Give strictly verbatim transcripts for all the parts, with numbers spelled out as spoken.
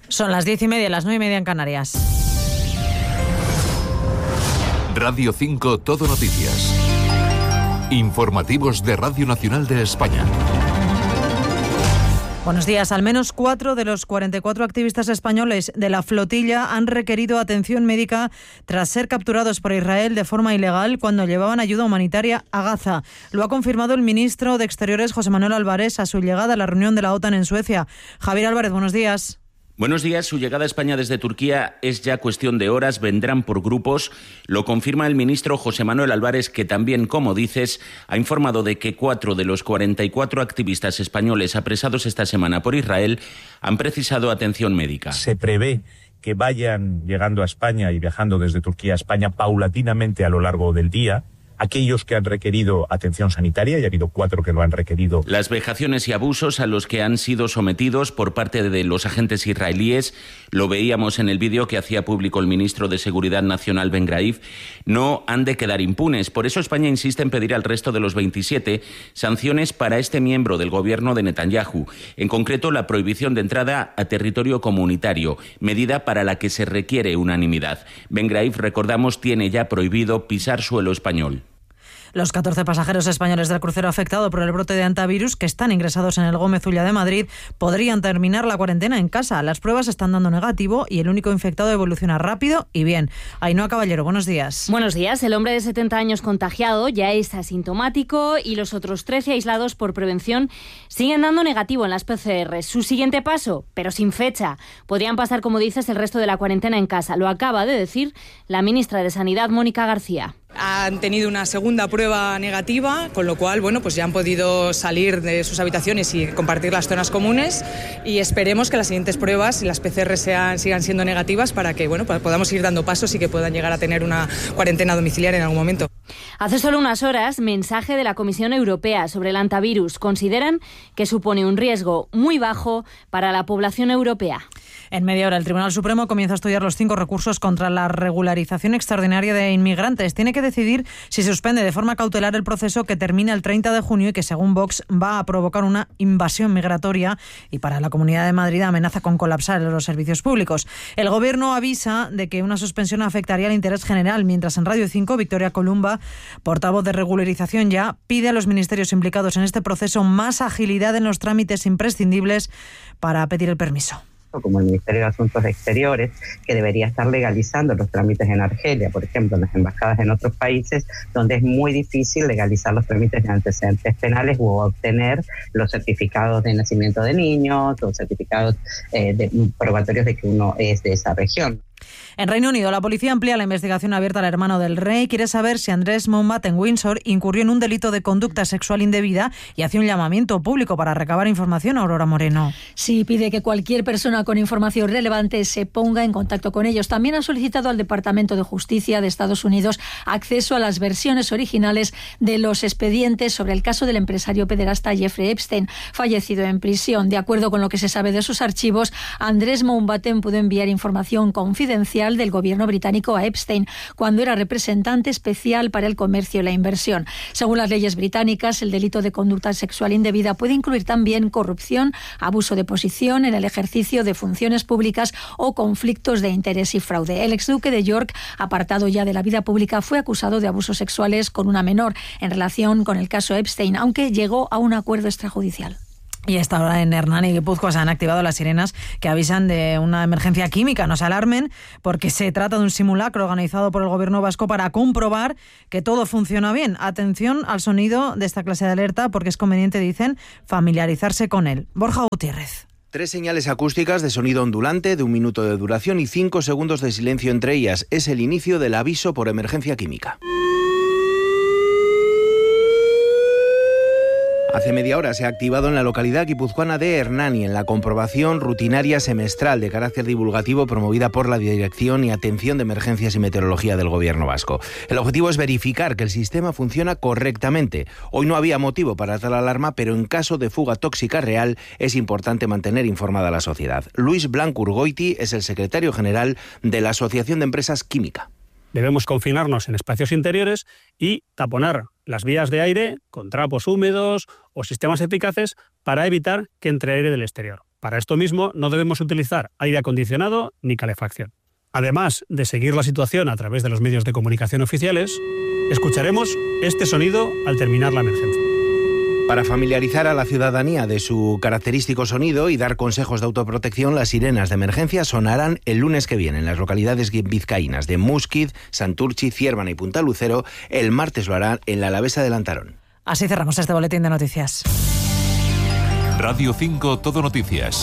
Son las diez y media, las nueve y media en Canarias. Radio cinco Todo Noticias. Informativos de Radio Nacional de España. Buenos días. Al menos cuatro de los cuarenta y cuatro activistas españoles de la flotilla han requerido atención médica tras ser capturados por Israel de forma ilegal cuando llevaban ayuda humanitaria a Gaza. Lo ha confirmado el ministro de Exteriores, José Manuel Álvarez, a su llegada a la reunión de la OTAN en Suecia. Javier Álvarez, buenos días. Buenos días. Su llegada a España desde Turquía es ya cuestión de horas. Vendrán por grupos. Lo confirma el ministro José Manuel Álvarez, que también, como dices, ha informado de que cuatro de los cuarenta y cuatro activistas españoles apresados esta semana por Israel han precisado atención médica. Se prevé que vayan llegando a España y viajando desde Turquía a España paulatinamente a lo largo del día aquellos que han requerido atención sanitaria, y ha habido cuatro que lo han requerido. Las vejaciones y abusos a los que han sido sometidos por parte de los agentes israelíes, lo veíamos en el vídeo que hacía público el ministro de Seguridad Nacional, Ben Graif, no han de quedar impunes. Por eso España insiste en pedir al resto de los veintisiete sanciones para este miembro del gobierno de Netanyahu, en concreto la prohibición de entrada a territorio comunitario, medida para la que se requiere unanimidad. Ben Graif, recordamos, tiene ya prohibido pisar suelo español. Los catorce pasajeros españoles del crucero afectado por el brote de hantavirus, que están ingresados en el Gómez Ulla de Madrid, podrían terminar la cuarentena en casa. Las pruebas están dando negativo y el único infectado evoluciona rápido y bien. Ainhoa Caballero, buenos días. Buenos días. El hombre de setenta años contagiado ya es asintomático y los otros trece aislados por prevención siguen dando negativo en las P C R. Su siguiente paso, pero sin fecha. Podrían pasar, como dices, el resto de la cuarentena en casa. Lo acaba de decir la ministra de Sanidad, Mónica García. Han tenido una segunda prueba negativa, con lo cual, bueno, pues ya han podido salir de sus habitaciones y compartir las zonas comunes, y esperemos que las siguientes pruebas y las P C R sean, sigan siendo negativas para que, bueno, pues podamos ir dando pasos y que puedan llegar a tener una cuarentena domiciliaria en algún momento. Hace solo unas horas, mensaje de la Comisión Europea sobre el hantavirus. Consideran que supone un riesgo muy bajo para la población europea. En media hora, el Tribunal Supremo comienza a estudiar los cinco recursos contra la regularización extraordinaria de inmigrantes. Tiene que decidir si suspende de forma cautelar el proceso que termina el treinta de junio y que, según Vox, va a provocar una invasión migratoria y para la Comunidad de Madrid amenaza con colapsar los servicios públicos. El Gobierno avisa de que una suspensión afectaría al interés general, mientras en Radio cinco, Victoria Columba, portavoz de regularización ya, pide a los ministerios implicados en este proceso más agilidad en los trámites imprescindibles para pedir el permiso. Como el Ministerio de Asuntos Exteriores, que debería estar legalizando los trámites en Argelia, por ejemplo, en las embajadas en otros países, donde es muy difícil legalizar los trámites de antecedentes penales u obtener los certificados de nacimiento de niños o certificados eh, de, probatorios de que uno es de esa región. En Reino Unido, la policía amplía la investigación abierta al hermano del rey. Quiere saber si Andrés Mountbatten Windsor incurrió en un delito de conducta sexual indebida y hace un llamamiento público para recabar información. Aurora Moreno. Sí, pide que cualquier persona con información relevante se ponga en contacto con ellos. También ha solicitado al Departamento de Justicia de Estados Unidos acceso a las versiones originales de los expedientes sobre el caso del empresario pederasta Jeffrey Epstein, fallecido en prisión. De acuerdo con lo que se sabe de sus archivos, Andrés Mountbatten pudo enviar información confidencial del gobierno británico a Epstein cuando era representante especial para el comercio y la inversión. Según las leyes británicas, el delito de conducta sexual indebida puede incluir también corrupción, abuso de posición en el ejercicio de funciones públicas o conflictos de interés y fraude. El exduque de York, apartado ya de la vida pública, fue acusado de abusos sexuales con una menor en relación con el caso Epstein, aunque llegó a un acuerdo extrajudicial. Y a esta hora en Hernani y Guipúzcoa se han activado las sirenas que avisan de una emergencia química. No se alarmen, porque se trata de un simulacro organizado por el Gobierno vasco para comprobar que todo funciona bien. Atención al sonido de esta clase de alerta, porque es conveniente, dicen, familiarizarse con él. Borja Gutiérrez. Tres señales acústicas de sonido ondulante de un minuto de duración y cinco segundos de silencio entre ellas. Es el inicio del aviso por emergencia química. Hace media hora se ha activado en la localidad guipuzcoana de Hernani, en la comprobación rutinaria semestral de carácter divulgativo promovida por la Dirección y Atención de Emergencias y Meteorología del Gobierno vasco. El objetivo es verificar que el sistema funciona correctamente. Hoy no había motivo para tal alarma, pero en caso de fuga tóxica real es importante mantener informada a la sociedad. Luis Blanco Urgoiti es el secretario general de la Asociación de Empresas Química. Debemos confinarnos en espacios interiores y taponar las vías de aire con trapos húmedos o sistemas eficaces para evitar que entre aire del exterior. Para esto mismo no debemos utilizar aire acondicionado ni calefacción. Además de seguir la situación a través de los medios de comunicación oficiales, escucharemos este sonido al terminar la emergencia. Para familiarizar a la ciudadanía de su característico sonido y dar consejos de autoprotección, las sirenas de emergencia sonarán el lunes que viene en las localidades vizcaínas de Músquiz, Santurchi, Ciérvana y Punta Lucero. El martes lo harán en la Alavesa de Lantarón. Así cerramos este boletín de noticias. Radio cinco Todo Noticias.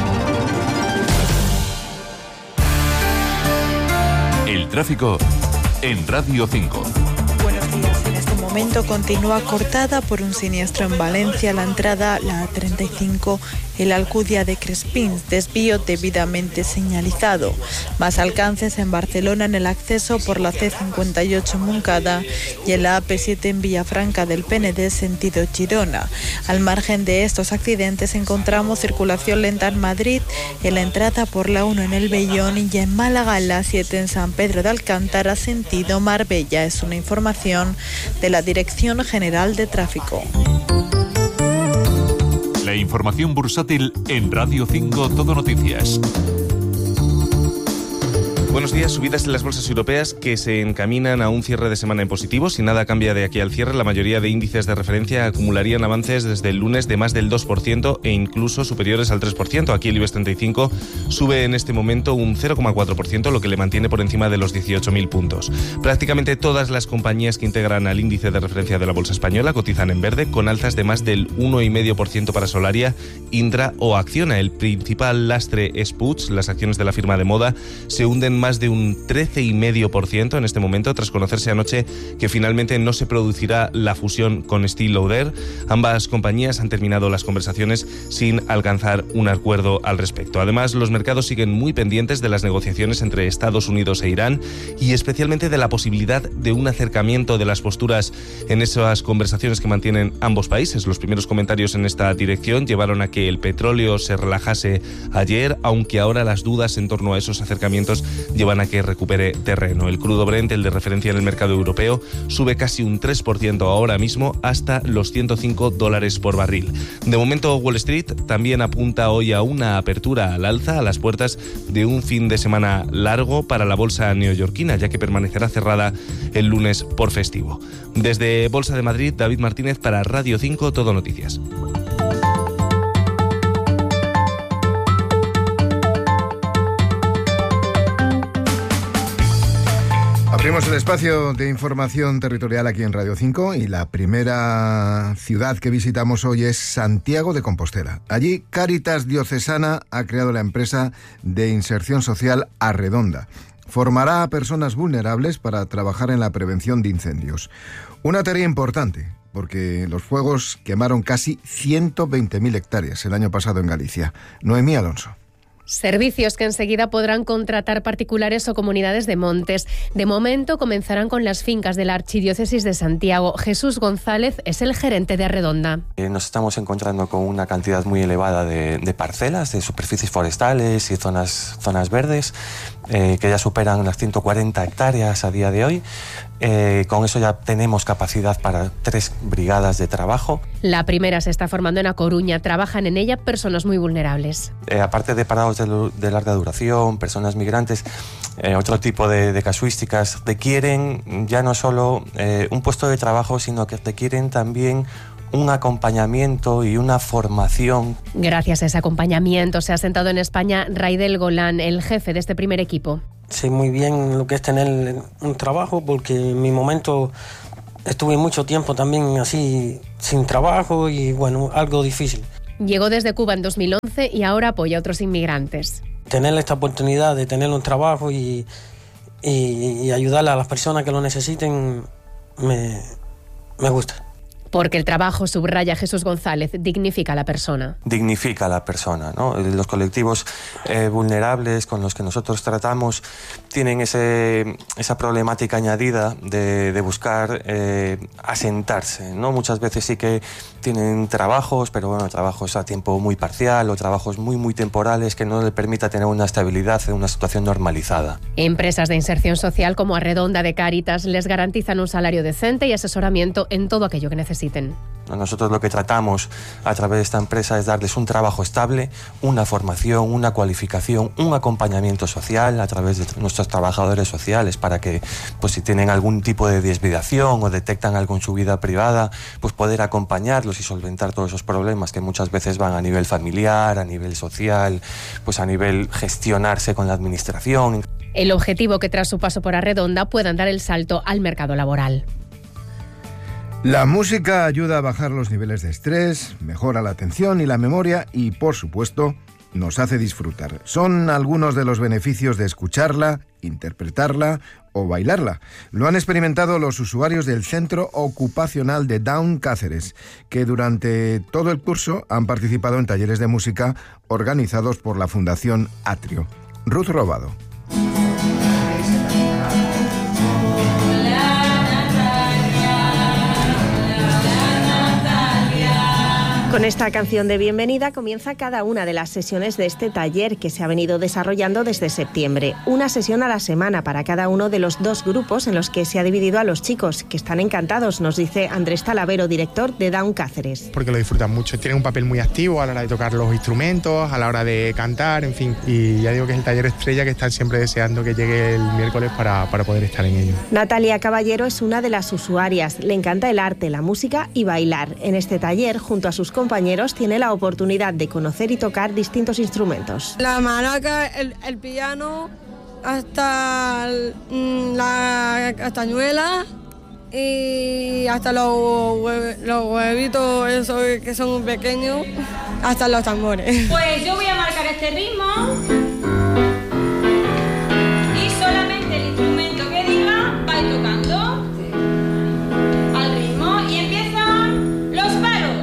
El tráfico en Radio cinco. Buenos días. En este momento continúa cortada por un siniestro en Valencia, la entrada, la A treinta y cinco, el Alcudia de Crespins, desvío debidamente señalizado. Más alcances en Barcelona en el acceso por la C cincuenta y ocho Moncada y en la A P siete en Villafranca del Penedès sentido Girona. Al margen de estos accidentes encontramos circulación lenta en Madrid, en la entrada por la uno en el Bellón y en Málaga en la siete en San Pedro de Alcántara sentido Marbella. Es una información de la Dirección General de Tráfico. La información bursátil en Radio cinco Todo Noticias. Buenos días. Subidas en las bolsas europeas que se encaminan a un cierre de semana en positivo. Si nada cambia de aquí al cierre, la mayoría de índices de referencia acumularían avances desde el lunes de más del dos por ciento e incluso superiores al tres por ciento. Aquí el IBEX treinta y cinco sube en este momento un cero coma cuatro por ciento, lo que le mantiene por encima de los dieciocho mil puntos. Prácticamente todas las compañías que integran al índice de referencia de la bolsa española cotizan en verde, con alzas de más del uno coma cinco por ciento para Solaria, Indra o Acciona. El principal lastre es Puig. Las acciones de la firma de moda se hunden más de un trece coma cinco por ciento en este momento, tras conocerse anoche que finalmente no se producirá la fusión con Estée Lauder. Ambas compañías han terminado las conversaciones sin alcanzar un acuerdo al respecto. Además, los mercados siguen muy pendientes de las negociaciones entre Estados Unidos e Irán y especialmente de la posibilidad de un acercamiento de las posturas en esas conversaciones que mantienen ambos países. Los primeros comentarios en esta dirección llevaron a que el petróleo se relajase ayer, aunque ahora las dudas en torno a esos acercamientos llevan a que recupere terreno. El crudo Brent, el de referencia en el mercado europeo, sube casi un tres por ciento ahora mismo hasta los ciento cinco dólares por barril. De momento, Wall Street también apunta hoy a una apertura al alza a las puertas de un fin de semana largo para la bolsa neoyorquina, ya que permanecerá cerrada el lunes por festivo. Desde Bolsa de Madrid, David Martínez para Radio cinco Todo Noticias. Abrimos el espacio de información territorial aquí en Radio cinco y la primera ciudad que visitamos hoy es Santiago de Compostela. Allí, Cáritas Diocesana ha creado la empresa de inserción social Arredonda. Formará a personas vulnerables para trabajar en la prevención de incendios. Una tarea importante, porque los fuegos quemaron casi ciento veinte mil hectáreas el año pasado en Galicia. Noemí Alonso. Servicios que enseguida podrán contratar particulares o comunidades de montes. De momento comenzarán con las fincas de la Archidiócesis de Santiago. Jesús González es el gerente de Arredonda. Eh, nos estamos encontrando con una cantidad muy elevada de, de parcelas, de superficies forestales y zonas, zonas verdes, eh, que ya superan las ciento cuarenta hectáreas a día de hoy. Eh, con eso ya tenemos capacidad para tres brigadas de trabajo. La primera se está formando en A Coruña. Trabajan en ella personas muy vulnerables. Eh, aparte de parados de, de larga duración, personas migrantes, eh, otro tipo de, de casuísticas requieren ya no solo eh, un puesto de trabajo, sino que requieren también un acompañamiento y una formación. Gracias a ese acompañamiento se ha sentado en España Raidel Golán, el jefe de este primer equipo. Sé muy bien lo que es tener un trabajo, porque en mi momento estuve mucho tiempo también así sin trabajo y bueno, algo difícil. Llegó desde Cuba en dos mil once y ahora apoya a otros inmigrantes. Tener esta oportunidad de tener un trabajo y, y, y ayudarle a las personas que lo necesiten me, me gusta. Porque el trabajo, subraya Jesús González, dignifica a la persona. Dignifica a la persona, ¿no? Los colectivos eh, vulnerables con los que nosotros tratamos tienen ese, esa problemática añadida de, de buscar eh, asentarse, ¿no? Muchas veces sí que tienen trabajos, pero bueno, trabajos a tiempo muy parcial o trabajos muy, muy temporales que no le permita tener una estabilidad en una situación normalizada. Empresas de inserción social como Arredonda de Cáritas les garantizan un salario decente y asesoramiento en todo aquello que necesitan. necesiten. Nosotros lo que tratamos a través de esta empresa es darles un trabajo estable, una formación, una cualificación, un acompañamiento social a través de nuestros trabajadores sociales para que, pues si tienen algún tipo de desviación o detectan algo en su vida privada, pues poder acompañarlos y solventar todos esos problemas que muchas veces van a nivel familiar, a nivel social, pues a nivel gestionarse con la administración. El objetivo que tras su paso por Arredonda puedan dar el salto al mercado laboral. La música ayuda a bajar los niveles de estrés, mejora la atención y la memoria y, por supuesto, nos hace disfrutar. Son algunos de los beneficios de escucharla, interpretarla o bailarla. Lo han experimentado los usuarios del Centro Ocupacional de Down Cáceres, que durante todo el curso han participado en talleres de música organizados por la Fundación Atrio. Ruth Robado. Con esta canción de bienvenida comienza cada una de las sesiones de este taller que se ha venido desarrollando desde septiembre. Una sesión a la semana para cada uno de los dos grupos en los que se ha dividido a los chicos, que están encantados, nos dice Andrés Talavero, director de Down Cáceres. Porque lo disfrutan mucho, tienen un papel muy activo a la hora de tocar los instrumentos, a la hora de cantar, en fin. Y ya digo que es el taller estrella que están siempre deseando que llegue el miércoles para, para poder estar en ello. Natalia Caballero es una de las usuarias, le encanta el arte, la música y bailar. En este taller, junto a sus compañeros, tiene la oportunidad de conocer y tocar distintos instrumentos. La maraca, el, el piano, hasta el, la castañuela y hasta los, hue, los huevitos esos que son pequeños, hasta los tambores. Pues yo voy a marcar este ritmo y solamente el instrumento que diga va a ir tocando al ritmo y empiezan los palos.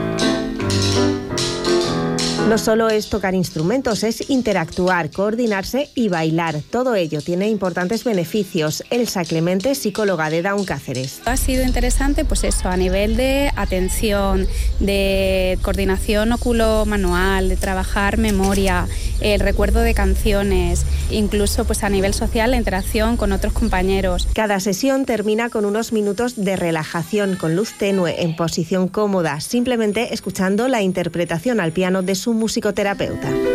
No solo es tocar instrumentos, es interactuar, coordinarse y bailar. Todo ello tiene importantes beneficios. Elsa Clemente, psicóloga de Down Cáceres. Ha sido interesante, pues eso, a nivel de atención, de coordinación óculo-manual, de trabajar memoria, el recuerdo de canciones, incluso pues a nivel social la interacción con otros compañeros. Cada sesión termina con unos minutos de relajación con luz tenue en posición cómoda, simplemente escuchando la interpretación al piano de su musicoterapeuta.